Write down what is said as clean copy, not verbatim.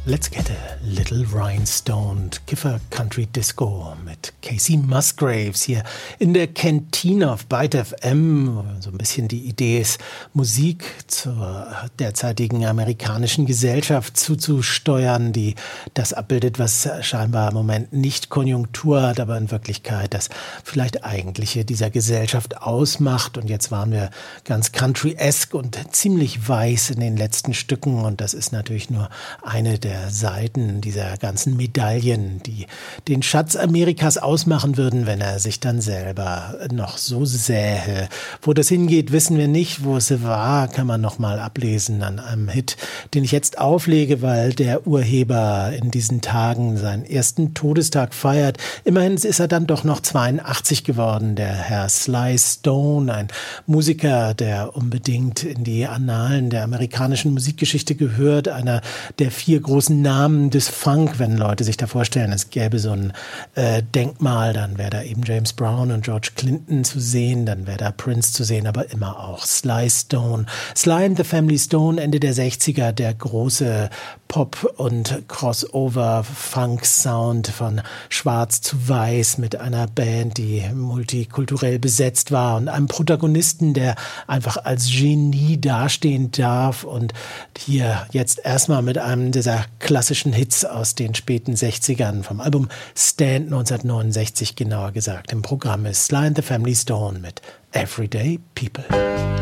Let's get a little rhinestoned Kiffer Country Disco mit Casey Musgraves hier in der Kantine auf Byte FM. So ein bisschen die Idee ist, Musik zur derzeitigen amerikanischen Gesellschaft zuzusteuern, die das abbildet, was scheinbar im Moment nicht Konjunktur hat, aber in Wirklichkeit das vielleicht Eigentliche dieser Gesellschaft ausmacht. Und jetzt waren wir ganz country-esque und ziemlich weiß in den letzten Stücken. Und das ist natürlich nur eine der Seiten dieser ganzen Medaillen, die den Schatz Amerikas ausmachen würden, wenn er sich dann selber noch so sähe. Wo das hingeht, wissen wir nicht. Wo es war, kann man noch mal ablesen an einem Hit, den ich jetzt auflege, weil der Urheber in diesen Tagen seinen ersten Todestag feiert. Immerhin ist er dann doch noch 82 geworden, der Herr Sly Stone, ein Musiker, der unbedingt in die Annalen der amerikanischen Musikgeschichte gehört, einer der 4 großen Namen des Funk, wenn Leute sich da vorstellen, es gäbe so ein Denkmal, dann wäre da eben James Brown und George Clinton zu sehen, dann wäre da Prince zu sehen, aber immer auch Sly Stone. Sly and the Family Stone, Ende der 60er, der große Pop- und Crossover-Funk-Sound von Schwarz zu Weiß mit einer Band, die multikulturell besetzt war und einem Protagonisten, der einfach als Genie dastehen darf und hier jetzt erstmal mit einem dieser klassischen Hits aus den späten 60ern vom Album Stand 1969 genauer gesagt im Programm ist Sly and the Family Stone mit Everyday People.